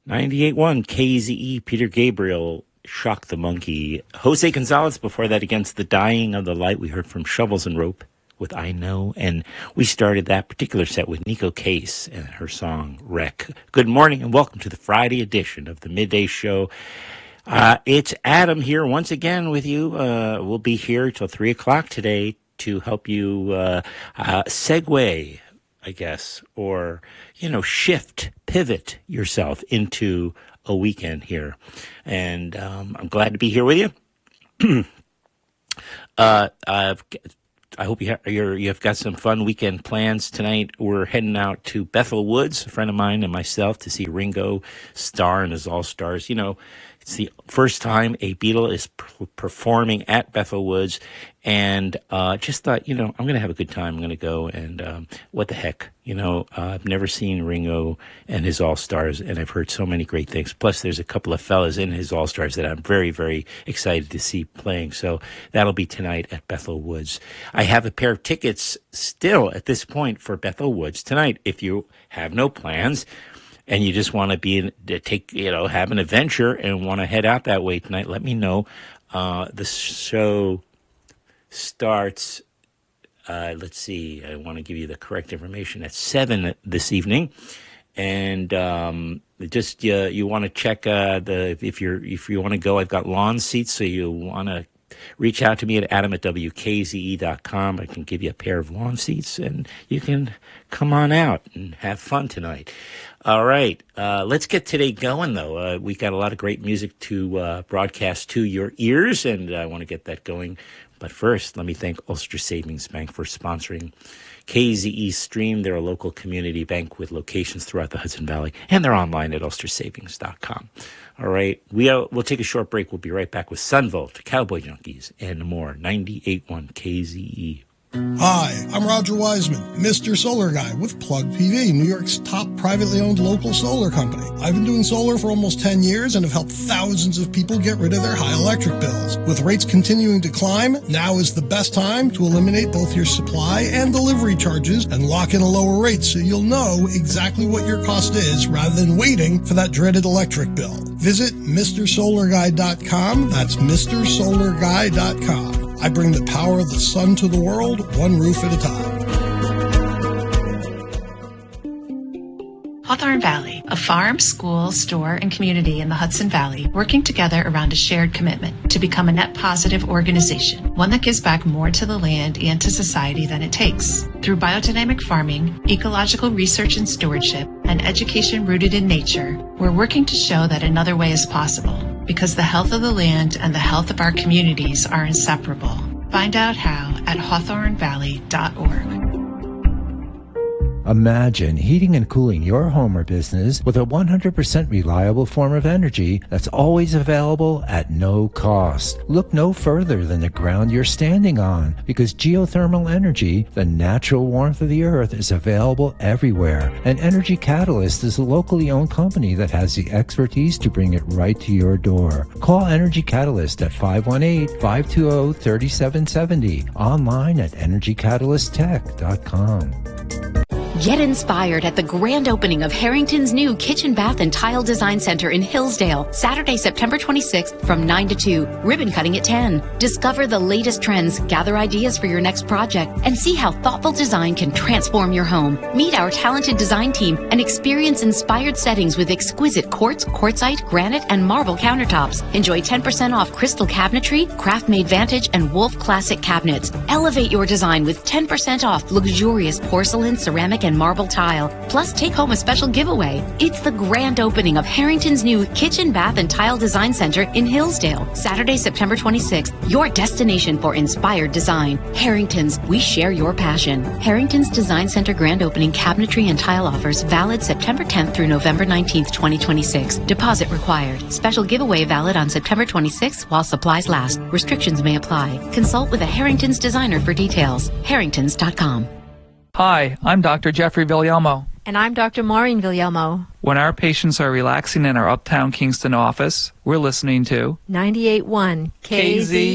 98.1 KZE, Peter Gabriel, Shock the Monkey. Jose Gonzalez before that against The Dying of the Light. We heard from Shovels and Rope with I Know. And we started that particular set with Nico Case and her song Wreck. Good morning and welcome to the Friday edition of the Midday Show. It's Adam here once again with you. We'll be here till 3 o'clock today to help you segue, I guess, or, shift, pivot yourself into a weekend here. And I'm glad to be here with you. I hope you've got some fun weekend plans tonight. We're heading out to Bethel Woods, a friend of mine and myself, to see Ringo Starr and his All-Stars. It's the first time a Beatle is performing at Bethel Woods, and just thought, I'm going to have a good time. I'm going to go, and what the heck, I've never seen Ringo and his All-Stars, and I've heard so many great things. Plus, there's a couple of fellas in his All-Stars that I'm very, very excited to see playing. So that'll be tonight at Bethel Woods. I have a pair of tickets still at this point for Bethel Woods tonight. If you have no plans and you just want to have an adventure and want to head out that way tonight, let me know. The show starts, let's see, I want to give you the correct information, at 7 this evening. And just you want to check if you want to go, I've got lawn seats, so you want to reach out to me at adam@wkze.com. I can give you a pair of lawn seats, and you can come on out and have fun tonight. All right, let's get today going, though. We got a lot of great music to broadcast to your ears, and I want to get that going. But first, let me thank Ulster Savings Bank for sponsoring KZE Stream. They're a local community bank with locations throughout the Hudson Valley, and they're online at ulstersavings.com. All right, we'll take a short break. We'll be right back with Sunvolt, Cowboy Junkies, and more. 98.1 KZE. Hi, I'm Roger Wiseman, Mr. Solar Guy with Plug PV, New York's top privately owned local solar company. I've been doing solar for almost 10 years and have helped thousands of people get rid of their high electric bills. With rates continuing to climb, now is the best time to eliminate both your supply and delivery charges and lock in a lower rate so you'll know exactly what your cost is rather than waiting for that dreaded electric bill. Visit MrSolarGuy.com. That's MrSolarGuy.com. I bring the power of the sun to the world, one roof at a time. Hawthorne Valley, a farm, school, store, and community in the Hudson Valley working together around a shared commitment to become a net positive organization, one that gives back more to the land and to society than it takes. Through biodynamic farming, ecological research and stewardship, and education rooted in nature, we're working to show that another way is possible, because the health of the land and the health of our communities are inseparable. Find out how at hawthornevalley.org. Imagine heating and cooling your home or business with a 100% reliable form of energy that's always available at no cost. Look no further than the ground you're standing on, because geothermal energy, the natural warmth of the earth, is available everywhere. And Energy Catalyst is a locally owned company that has the expertise to bring it right to your door. Call Energy Catalyst at 518-520-3770. Online at energycatalysttech.com. Get inspired at the grand opening of Harrington's new Kitchen, Bath, and Tile Design Center in Hillsdale, Saturday, September 26th from 9 to 2, ribbon cutting at 10. Discover the latest trends, gather ideas for your next project, and see how thoughtful design can transform your home. Meet our talented design team and experience inspired settings with exquisite quartz, quartzite, granite, and marble countertops. Enjoy 10% off crystal cabinetry, craft-made Vantage, and Wolf Classic cabinets. Elevate your design with 10% off luxurious porcelain, ceramic, and marble tile. Plus, take home a special giveaway. It's the grand opening of Harrington's new Kitchen, Bath, and Tile Design Center in Hillsdale, Saturday, September 26th. Your destination for inspired design. Harrington's, we share your passion. Harrington's Design Center grand opening cabinetry and tile offers valid September 10th through November 19th, 2026. Deposit required. Special giveaway valid on September 26th while supplies last. Restrictions may apply. Consult with a Harrington's designer for details. Harringtons.com. Hi, I'm Dr. Jeffrey Villalmo. And I'm Dr. Maureen Villalmo. When our patients are relaxing in our Uptown Kingston office, we're listening to 98.1 KZ